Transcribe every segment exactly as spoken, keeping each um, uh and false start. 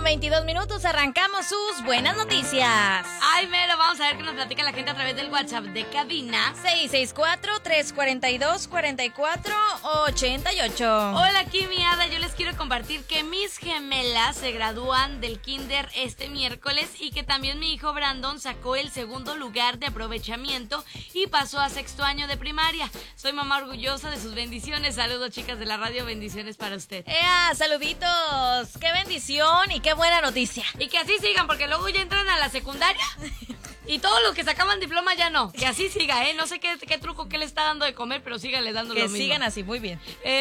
veintidós minutos, arrancamos sus buenas noticias. Ay, mero, vamos a ver qué nos platica la gente a través del WhatsApp de cabina. seis seis cuatro, tres cuatro dos, cuatro cuatro ocho ocho. Hola, aquí mi Ada, yo les quiero compartir que mis gemelas se gradúan del kinder este miércoles y que también mi hijo Brandon sacó el segundo lugar de aprovechamiento y pasó a sexto año de primaria. Soy mamá orgullosa de sus bendiciones. Saludos, chicas de la radio, bendiciones para usted. ¡Ea, saluditos! ¡Qué bendición y qué buena noticia! Y que así sigan, porque luego ya entran a la secundaria y todos los que sacaban diploma ya no. Que así siga, ¿eh? No sé qué, qué truco que le está dando de comer, pero síganle dando que lo mismo. Que sigan así, muy bien.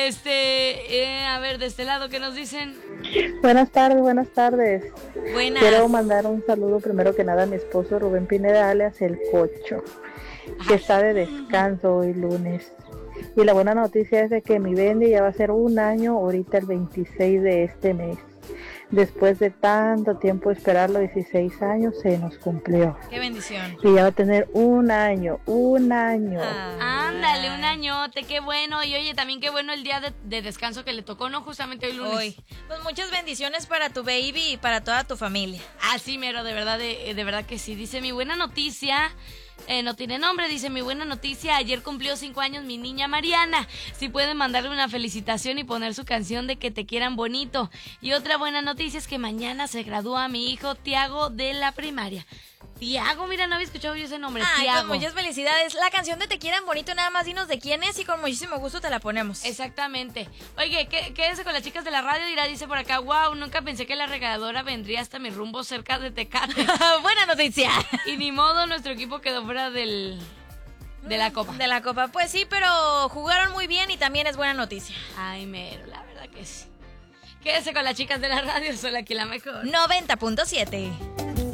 Este, eh, a ver, de este lado, ¿qué nos dicen? Buenas tardes, buenas tardes. Buenas. Quiero mandar un saludo primero que nada a mi esposo Rubén Pineda, alias El Cocho, que está de descanso hoy lunes. Y la buena noticia es de que mi Bendy ya va a ser un año ahorita el veintiséis de este mes. Después de tanto tiempo esperarlo, dieciséis años, se nos cumplió. ¡Qué bendición! Y ya va a tener un año, un año. Ah, ándale, un añote, qué bueno. Y oye, también qué bueno el día de, de descanso que le tocó, ¿no? Justamente hoy lunes. Hoy. Pues muchas bendiciones para tu baby y para toda tu familia. Así mero, de verdad, de, de verdad que sí. Dice mi buena noticia... Eh, no tiene nombre, dice mi buena noticia, ayer cumplió cinco años mi niña Mariana, si pueden mandarle una felicitación y poner su canción de que te quieran bonito. Y otra buena noticia es que mañana se gradúa mi hijo Tiago de la primaria. Tiago, mira, no había escuchado yo ese nombre. Ay, Tiago. pues muchas felicidades. La canción de Te Quieran Bonito, nada más dinos de quién es y con muchísimo gusto te la ponemos. Exactamente. Oye, ¿qué, quédese con las chicas de la radio? Dirá, dice por acá, wow, nunca pensé que la regaladora vendría hasta mi rumbo cerca de Tecate. Buena noticia. Y ni modo, nuestro equipo quedó fuera del... de la copa. De la copa, pues sí, pero jugaron muy bien y también es buena noticia. Ay, mero, la verdad que sí. Quédese con las chicas de la radio, soy aquí la mejor. noventa punto siete.